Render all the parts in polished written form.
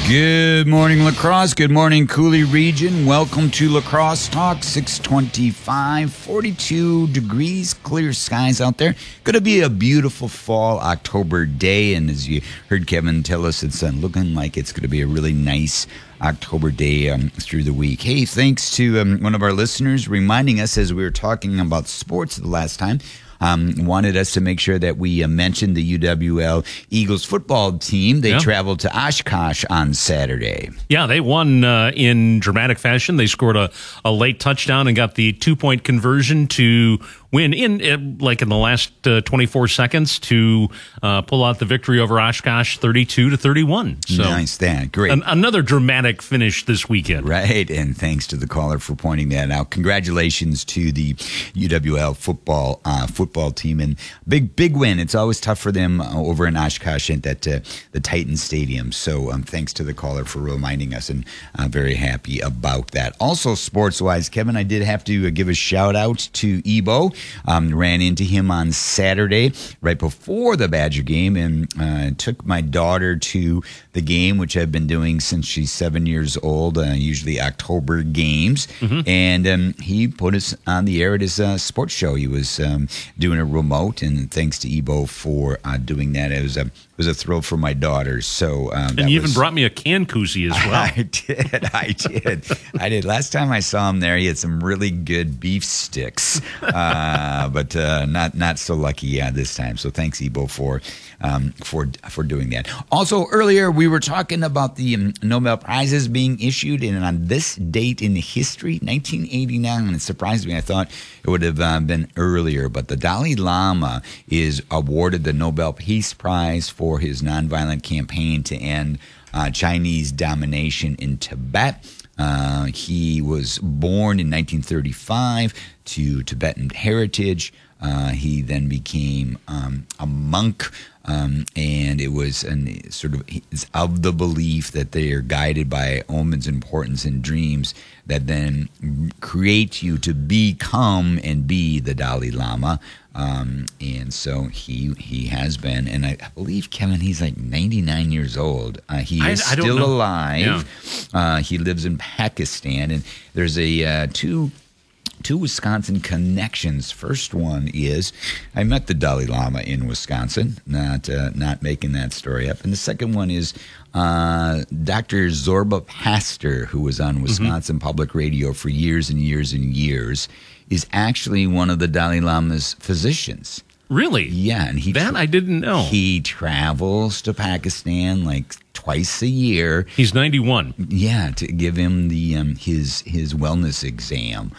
Good morning, La Crosse. Good morning, Cooley Region. Welcome to La Crosse Talk, 625, 42 degrees, clear skies out there. Going to be a beautiful fall October day, and as you heard Kevin tell us, it's looking like it's going to be a really nice October day through the week. Hey, thanks to one of our listeners reminding us as we were talking about sports the last time. Wanted us to make sure that we mentioned the UWL Eagles football team. They traveled to Oshkosh on Saturday. Yeah, they won in dramatic fashion. They scored a late touchdown and got the 2-point conversion to win in the last 24 seconds to pull out the victory over Oshkosh 32-31. So nice, that great. Another dramatic finish this weekend. Right, and thanks to the caller for pointing that out. Congratulations to the UWL football team, and big win. It's always tough for them over in Oshkosh at the Titan Stadium. So thanks to the caller for reminding us, and I'm very happy about that. Also, sports-wise, Kevin, I did have to give a shout-out to Ebo. Ran into him on Saturday right before the Badger game, and took my daughter to the game, which I've been doing since she's 7 years old, usually October games. Mm-hmm. And he put us on the air at his sports show. He was doing a remote, and thanks to Ebo for doing that. It was a thrill for my daughter. So and you even brought me a can koozie as well. I did. Last time I saw him there, he had some really good beef sticks, but not so lucky this time. So thanks, Ebo, for doing that. Also, earlier we were talking about the Nobel Prizes being issued, and on this date in history, 1989. It surprised me. I thought it would have been earlier, but the Dalai Lama is awarded the Nobel Peace Prize for his nonviolent campaign to end Chinese domination in Tibet. He was born in 1935 to Tibetan heritage. He then became a monk, and it was it's of the belief that they are guided by omens, importance, and dreams that then create you to become and be the Dalai Lama. And so he has been, and I believe, Kevin, he's like 99 years old. He is still alive. Yeah. He lives in Pakistan, and there's two Wisconsin connections. First one is I met the Dalai Lama in Wisconsin, not making that story up. And the second one is Dr. Zorba Pastor, who was on Wisconsin Public Radio for years and years and years, is actually one of the Dalai Lama's physicians. Really? Yeah, and I didn't know. He travels to Pakistan like twice a year. He's 91. Yeah, to give him the his wellness exam.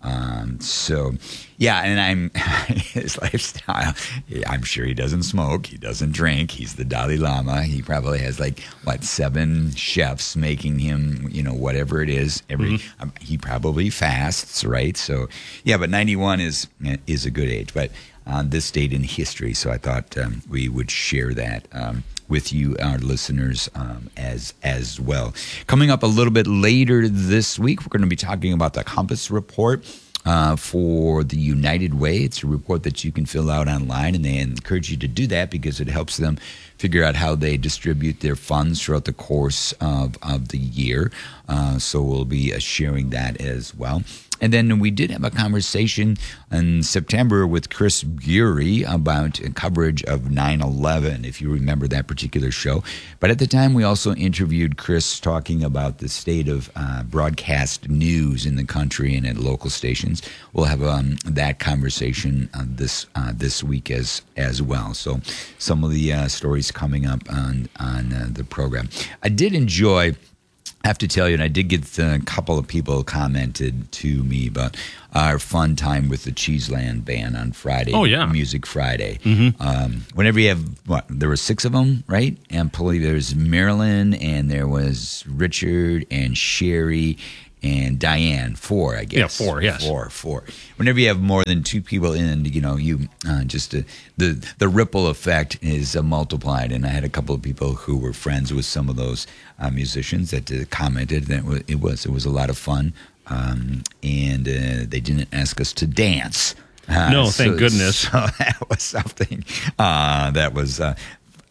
And his lifestyle, I'm sure he doesn't smoke, he doesn't drink, he's the Dalai Lama. He probably has 7 chefs making him, whatever it is. He probably fasts, right? So, yeah, but 91 is a good age, but on this date in history. So I thought we would share that with you, our listeners, as well. Coming up a little bit later this week, we're going to be talking about the Compass Report for the United Way. It's a report that you can fill out online, and they encourage you to do that because it helps them figure out how they distribute their funds throughout the course of the year. So we'll be sharing that as well. And then we did have a conversation in September with Chris Bury about coverage of 9/11, if you remember that particular show. But at the time, we also interviewed Chris talking about the state of broadcast news in the country and at local stations. We'll have that conversation this week as well. So some of the stories coming up on the program. I did enjoy, I have to tell you, and I did get a couple of people commented to me about our fun time with the Cheeseland Band on Friday. Oh, yeah. Music Friday. Mm-hmm. Whenever you have, there were 6 of them, right? And there was Marilyn, and there was Richard and Sherry and Diane. 4, I guess. Yeah, 4, yes. 4. Whenever you have more than 2 people in, you just the ripple effect is multiplied. And I had a couple of people who were friends with some of those musicians that commented that it was a lot of fun. And they didn't ask us to dance. No, thank goodness. So that was something that was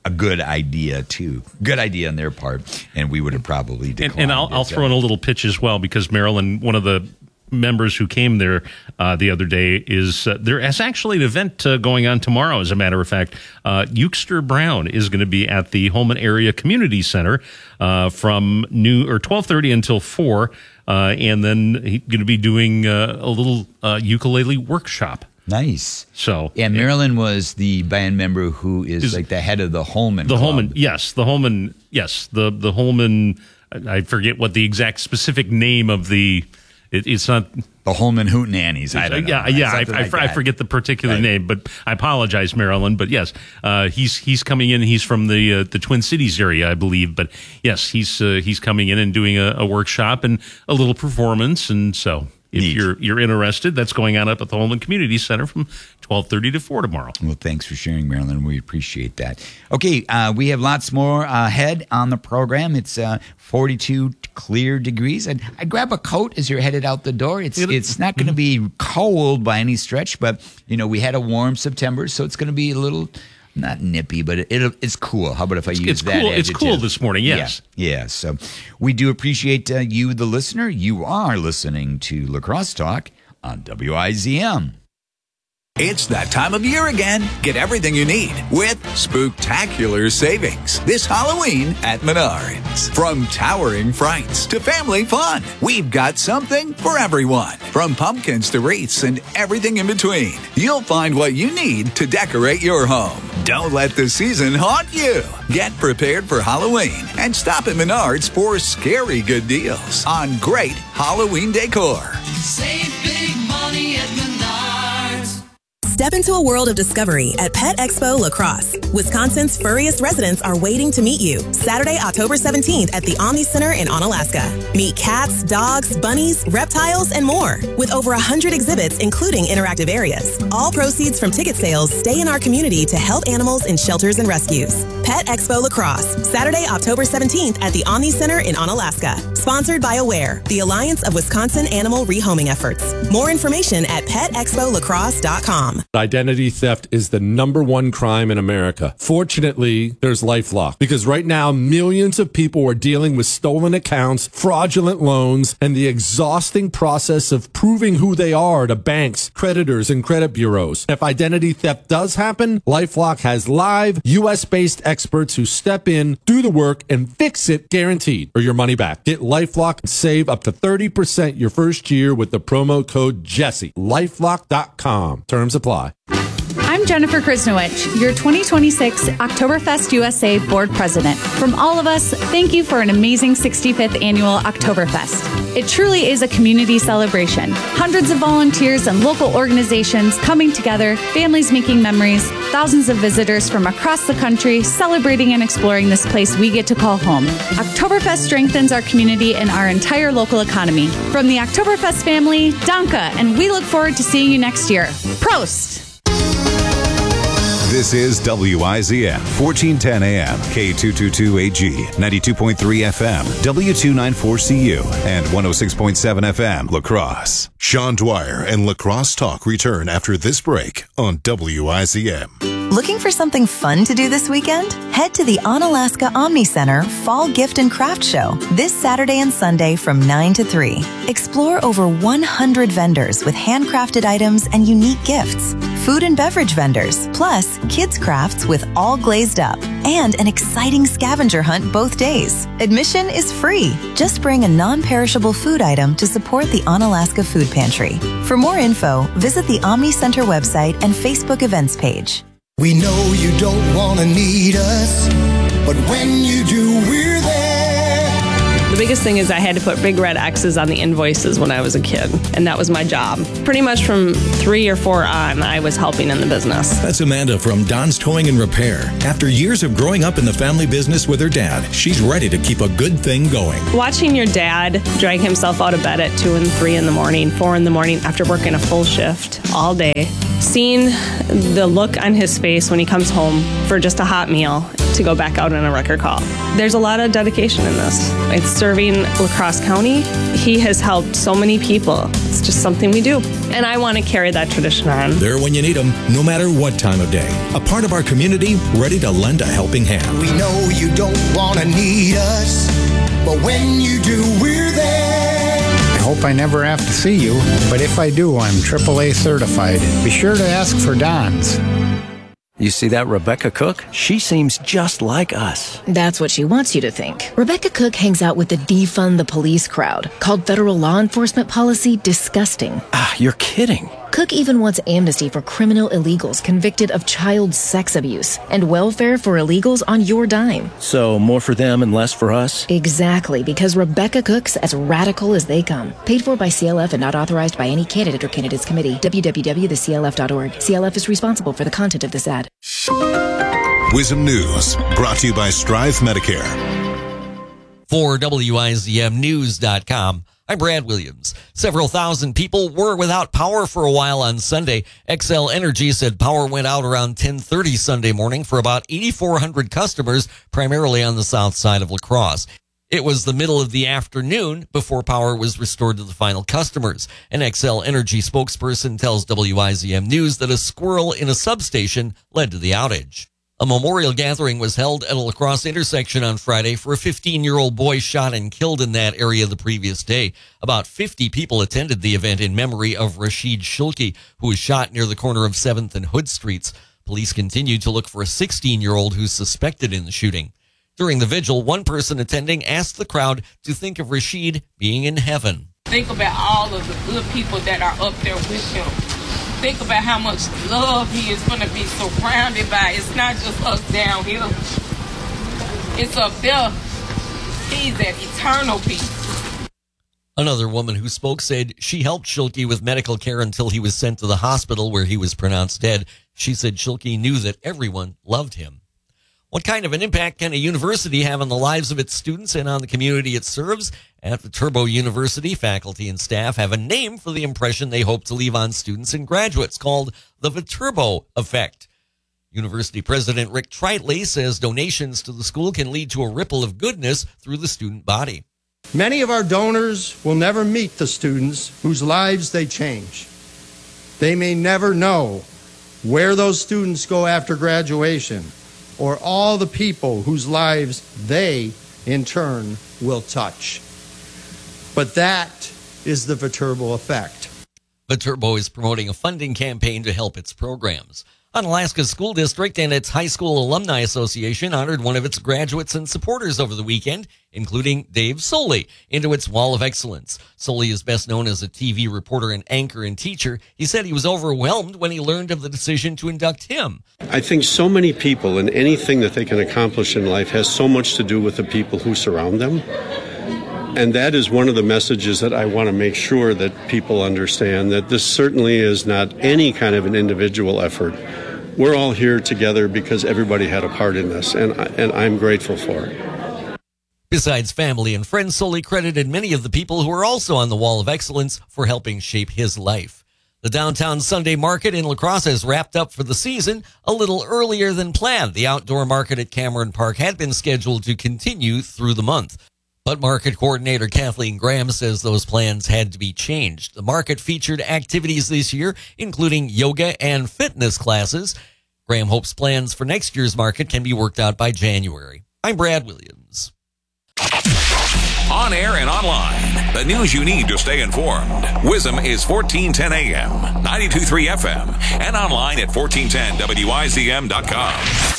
a good idea too. Good idea on their part, and we would have probably declined. And I'll throw in a little pitch as well, because Marilyn, one of the members who came there the other day, is there is actually an event going on tomorrow. As a matter of fact, Euchster Brown is going to be at the Holman Area Community Center from 12:30 until 4, and then he's going to be doing a little ukulele workshop. Nice. So, and Marilyn was the band member who is like the head of the Holman. The Club. Holman, yes, the Holman, yes, the Holman. I forget what the exact specific name of the. It's not the Holman Hootenannies. I don't know. I forget the particular name, but I apologize, Marilyn. But yes, he's coming in. He's from the Twin Cities area, I believe. But yes, he's coming in and doing a workshop and a little performance, and so. If you're interested, that's going on up at the Holman Community Center from 12:30 to 4 tomorrow. Well, thanks for sharing, Marilyn. We appreciate that. Okay, we have lots more ahead on the program. It's 42 clear degrees. I'd grab a coat as you're headed out the door. It's not going to be cold by any stretch, but we had a warm September, so it's going to be a little. Not nippy, but it's cool. How about if I use that cool. adjective? It's cool this morning, yes. Yeah. So we do appreciate you, the listener. You are listening to La Crosse Talk on WIZM. It's that time of year again. Get everything you need with spooktacular savings this Halloween at Menards. From towering frights to family fun, we've got something for everyone. From pumpkins to wreaths and everything in between, you'll find what you need to decorate your home. Don't let the season haunt you. Get prepared for Halloween and stop at Menards for scary good deals on great Halloween decor. Save big money at Menards. Step into a world of discovery at Pet Expo La Crosse. Wisconsin's furriest residents are waiting to meet you. Saturday, October 17th at the Omni Center in Onalaska. Meet cats, dogs, bunnies, reptiles, and more. With over 100 exhibits, including interactive areas. All proceeds from ticket sales stay in our community to help animals in shelters and rescues. Pet Expo La Crosse. Saturday, October 17th at the Omni Center in Onalaska. Sponsored by AWARE, the Alliance of Wisconsin Animal Rehoming Efforts. More information at petexpoliacrosse.com. Identity theft is the #1 crime in America. Fortunately, there's LifeLock, because right now millions of people are dealing with stolen accounts, fraudulent loans, and the exhausting process of proving who they are to banks, creditors, and credit bureaus. If identity theft does happen, LifeLock has live US-based experts who step in, do the work, and fix it guaranteed, or your money back. Get LifeLock and save up to 30% your first year with the promo code Jesse. LifeLock.com. Terms apply. I'm Jennifer Krisnowich, your 2026 Oktoberfest USA Board President. From all of us, thank you for an amazing 65th Annual Oktoberfest. It truly is a community celebration. Hundreds of volunteers and local organizations coming together, families making memories, thousands of visitors from across the country celebrating and exploring this place we get to call home. Oktoberfest strengthens our community and our entire local economy. From the Oktoberfest family, Danke, and we look forward to seeing you next year. Prost! This is WIZM, 1410 AM, K222AG, 92.3 FM, W294CU, and 106.7 FM, La Crosse. Sean Dwyer and La Crosse Talk return after this break on WIZM. Looking for something fun to do this weekend? Head to the Onalaska Omni Center Fall Gift and Craft Show this Saturday and Sunday from 9 to 3. Explore over 100 vendors with handcrafted items and unique gifts. Food and beverage vendors, plus kids crafts with all glazed up, and an exciting scavenger hunt both days. Admission is free. Just bring a non-perishable food item to support the Onalaska Food Pantry. For more info, visit the Omni Center website and Facebook events page. We know you don't want to need us, but when you do, we're there. The biggest thing is I had to put big red X's on the invoices when I was a kid, and that was my job. Pretty much from 3 or 4 on, I was helping in the business. That's Amanda from Don's Towing and Repair. After years of growing up in the family business with her dad, she's ready to keep a good thing going. Watching your dad drag himself out of bed at 2 and 3 in the morning, 4 in the morning after working a full shift all day, seeing the look on his face when he comes home for just a hot meal to go back out on a record call. There's a lot of dedication in this. It's serving La Crosse County. He has helped so many people. It's just something we do. And I want to carry that tradition on. There when you need them, no matter what time of day. A part of our community, ready to lend a helping hand. We know you don't want to need us, but when you do, we're there. I hope I never have to see you, but if I do, I'm AAA certified. Be sure to ask for Don's. You see that Rebecca Cook? She seems just like us. That's what she wants you to think. Rebecca Cook hangs out with the defund the police crowd, called federal law enforcement policy disgusting. Ah, you're kidding. Cook even wants amnesty for criminal illegals convicted of child sex abuse and welfare for illegals on your dime. So more for them and less for us? Exactly, because Rebecca Cook's as radical as they come. Paid for by CLF and not authorized by any candidate or candidates committee. www.theclf.org. CLF is responsible for the content of this ad. Wisdom News, brought to you by Strive Medicare. For WIZMnews.com, I'm Brad Williams. Several thousand people were without power for a while on Sunday. Xcel Energy said power went out around 10:30 Sunday morning for about 8,400 customers, primarily on the south side of La Crosse. It was the middle of the afternoon before power was restored to the final customers. An Xcel Energy spokesperson tells WIZM News that a squirrel in a substation led to the outage. A memorial gathering was held at a La Crosse intersection on Friday for a 15-year-old boy shot and killed in that area the previous day. About 50 people attended the event in memory of Rashid Shulki, who was shot near the corner of 7th and Hood Streets. Police continue to look for a 16-year-old who's suspected in the shooting. During the vigil, one person attending asked the crowd to think of Rashid being in heaven. Think about all of the good people that are up there with him. Think about how much love he is going to be surrounded by. It's not just us down here. It's up there. He's at eternal peace. Another woman who spoke said she helped Shulki with medical care until he was sent to the hospital where he was pronounced dead. She said Shulki knew that everyone loved him. What kind of an impact can a university have on the lives of its students and on the community it serves? At Viterbo University, faculty and staff have a name for the impression they hope to leave on students and graduates, called the Viterbo Effect. University President Rick Tritley says donations to the school can lead to a ripple of goodness through the student body. Many of our donors will never meet the students whose lives they change. They may never know where those students go after graduation, or all the people whose lives they, in turn, will touch. But that is the Viterbo Effect. Viterbo is promoting a funding campaign to help its programs. Unalaska School District and its High School Alumni Association honored one of its graduates and supporters over the weekend, including Dave Soley, into its Wall of Excellence. Soley is best known as a TV reporter and anchor and teacher. He said he was overwhelmed when he learned of the decision to induct him. I think so many people and anything that they can accomplish in life has so much to do with the people who surround them. And that is one of the messages that I want to make sure that people understand, that this certainly is not any kind of an individual effort. We're all here together because everybody had a part in this, and I'm grateful for it. Besides family and friends, Soley credited many of the people who are also on the Wall of Excellence for helping shape his life. The downtown Sunday market in La Crosse has wrapped up for the season a little earlier than planned. The outdoor market at Cameron Park had been scheduled to continue through the month. But market coordinator Kathleen Graham says those plans had to be changed. The market featured activities this year, including yoga and fitness classes. Graham hopes plans for next year's market can be worked out by January. I'm Brad Williams. On air and online, the news you need to stay informed. WIZM is 1410 AM, 92.3 FM, and online at 1410WIZM.com.